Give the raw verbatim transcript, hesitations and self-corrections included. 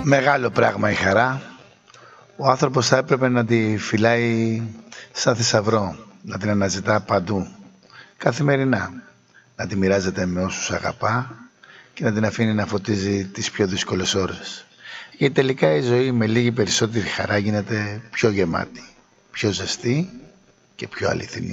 Μεγάλο πράγμα η χαρά. Ο άνθρωπος θα έπρεπε να τη φυλάει σαν θησαυρό, να την αναζητά παντού, καθημερινά, να τη μοιράζεται με όσους αγαπά και να την αφήνει να φωτίζει τις πιο δύσκολες ώρες. Γιατί τελικά η ζωή με λίγη περισσότερη χαρά γίνεται πιο γεμάτη, πιο ζεστή και πιο αληθινή.